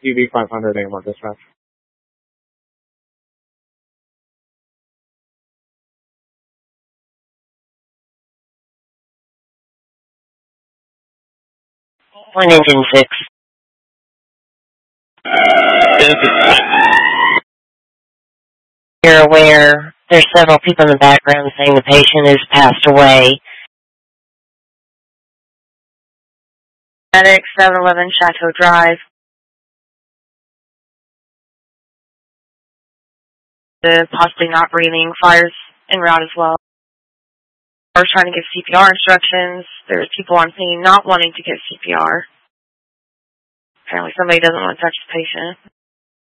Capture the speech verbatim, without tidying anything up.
E D five hundred A M R dispatch. One engine six. You're aware there's several people in the background saying the patient has passed away. Medic seven eleven Chateau Drive. The possibly not breathing. Fires en route as well. We're trying to give C P R instructions. There's people on scene not wanting to give C P R. Apparently somebody doesn't want to touch the patient.